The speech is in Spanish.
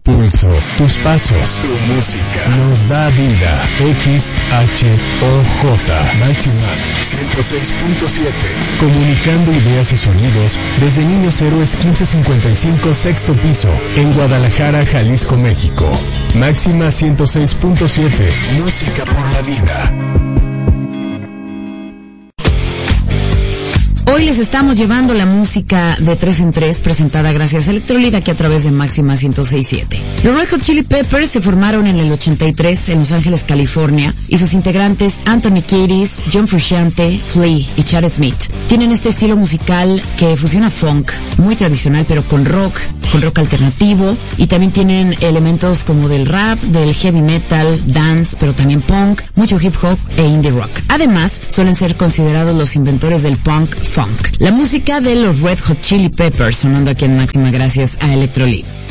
pulso, tus pasos, tu música, nos da vida. XHOJ, Máxima 106.7. Comunicando ideas y sonidos desde Niños Héroes 1555, sexto piso, en Guadalajara, Jalisco, México. Máxima 106.7, música por la vida. Hoy les estamos llevando la música de 3 en 3 presentada gracias a Electrolit aquí a través de Máxima 106.7. Los Red Hot Chili Peppers se formaron en el 83 en Los Ángeles, California, y sus integrantes Anthony Kiedis, John Frusciante, Flea y Chad Smith tienen este estilo musical que fusiona funk, muy tradicional pero con rock alternativo, y también tienen elementos como del rap, del heavy metal, dance, pero también punk, mucho hip hop e indie rock. Además, suelen ser considerados los inventores del punk funk. La música de los Red Hot Chili Peppers sonando aquí en Máxima gracias a Electrolit.